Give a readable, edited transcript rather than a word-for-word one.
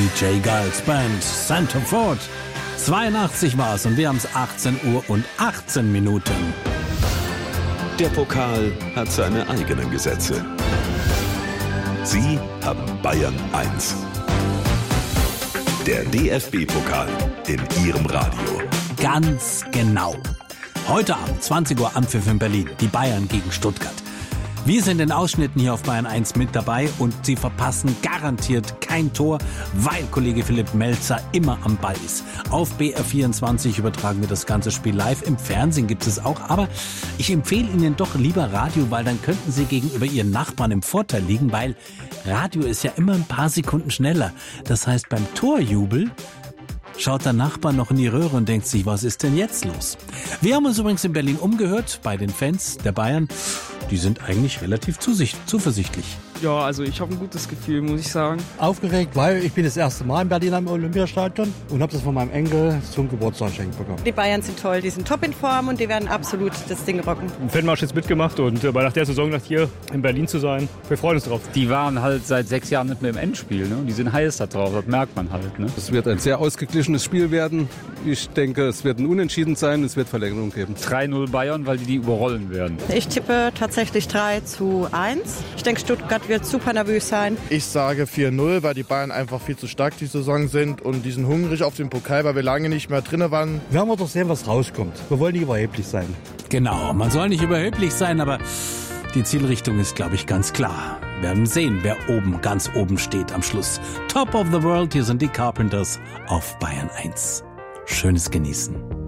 Die J. Giles Band, Centerford. 82 war es und wir haben es 18 Uhr und 18 Minuten. Der Pokal hat seine eigenen Gesetze. Sie haben Bayern 1. Der DFB-Pokal in Ihrem Radio. Ganz genau. Heute Abend, 20 Uhr Anpfiff in Berlin. Die Bayern gegen Stuttgart. Wir sind in Ausschnitten hier auf Bayern 1 mit dabei und Sie verpassen garantiert kein Tor, weil Kollege Philipp Melzer immer am Ball ist. Auf BR24 übertragen wir das ganze Spiel live. Im Fernsehen gibt es auch, aber ich empfehle Ihnen doch lieber Radio, weil dann könnten Sie gegenüber Ihren Nachbarn im Vorteil liegen, weil Radio ist ja immer ein paar Sekunden schneller. Das heißt, beim Torjubel schaut der Nachbar noch in die Röhre und denkt sich, was ist denn jetzt los? Wir haben uns übrigens in Berlin umgehört bei den Fans der Bayern. Die sind eigentlich relativ zuversichtlich. Ja, also ich habe ein gutes Gefühl, muss ich sagen. Aufgeregt, weil ich bin das erste Mal in Berlin am Olympiastadion und habe das von meinem Enkel zum Geburtstag geschenkt bekommen. Die Bayern sind toll, die sind top in Form und die werden absolut das Ding rocken. Im Fanmarsch jetzt mitgemacht und nach der Saison hier in Berlin zu sein, wir freuen uns drauf. Die waren halt seit 6 Jahren nicht mehr im Endspiel, ne? Die sind heiß da drauf, das merkt man halt. Ne? Es wird ein sehr ausgeglichenes Spiel werden. Ich denke, es wird ein Unentschieden sein, es wird Verlängerung geben. 3-0 Bayern, weil die überrollen werden. Ich tippe tatsächlich 3-1. Ich denke, Stuttgart wird super nervös sein. Ich sage 4-0, weil die Bayern einfach viel zu stark die Saison sind und die sind hungrig auf den Pokal, weil wir lange nicht mehr drin waren. Werden wir doch sehen, was rauskommt. Wir wollen nicht überheblich sein. Genau, man soll nicht überheblich sein, aber die Zielrichtung ist, glaube ich, ganz klar. Wir werden sehen, wer ganz oben steht am Schluss. Top of the World, hier sind die Carpenters auf Bayern 1. Schönes Genießen.